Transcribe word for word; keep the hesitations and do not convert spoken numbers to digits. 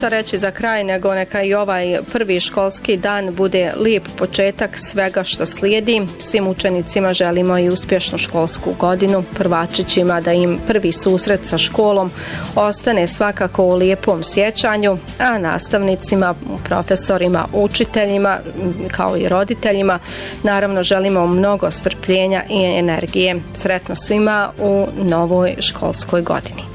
Reći za kraj nego neka i ovaj prvi školski dan bude lijep početak svega što slijedi. Svim učenicima želimo i uspješnu školsku godinu, prvačićima da im prvi susret sa školom ostane svakako u lijepom sjećanju, a nastavnicima, profesorima, učiteljima kao i roditeljima naravno želimo mnogo strpljenja i energije. Sretno svima u novoj školskoj godini.